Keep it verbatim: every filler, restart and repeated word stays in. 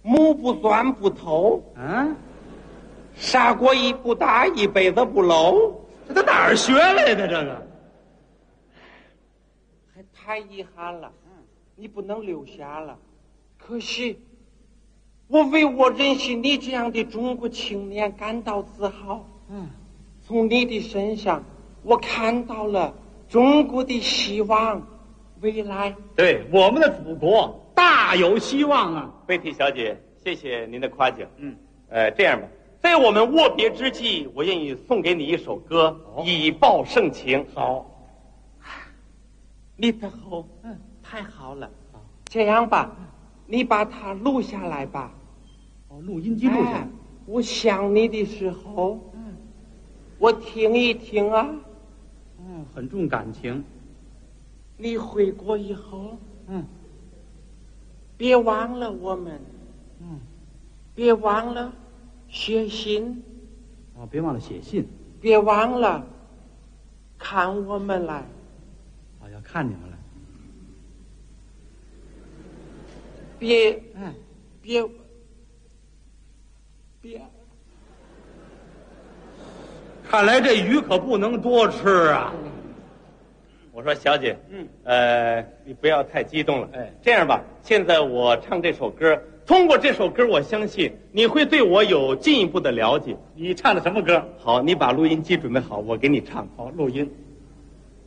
目不钻不透， 嗯， 砂锅一不打一辈子不漏。 这都哪儿学来的？这个还太遗憾了，你不能留下了。可惜，我为我认识你这样的中国青年感到自豪。 嗯， 从你的身上，我看到了中国的希望，未来。 对，我们的祖国大有希望啊！ 贝蒂小姐，谢谢您的夸奖。 嗯， 呃，这样吧，在我们握别之际，我愿意送给你一首歌， 哦、 以报盛情。 好， 你的好， 嗯， 太好了。 好， 这样吧，你把它录下来吧。 哦，录音机录下来。 哎，我想你的时候， 嗯， 我听一听啊。 嗯，很重感情。 你回国以后， 嗯， 别忘了我们。 嗯， 别忘了写信。 哦，别忘了写信。 别忘了看我们来。 哦，要看你们来。 别， 哎， 别，别。 看来这鱼可不能多吃啊！ 我说小姐， 嗯， 呃，你不要太激动了。 哎， 这样吧，现在我唱这首歌，通过这首歌，我相信你会对我有进一步的了解。 你唱的什么歌？ 好，你把录音机准备好，我给你唱。 好，录音。